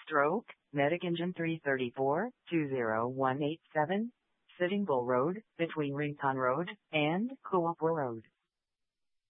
Stroke, Medic Engine 334, 20187, Sitting Bull Road, between Rington Road and Kuopwa Road.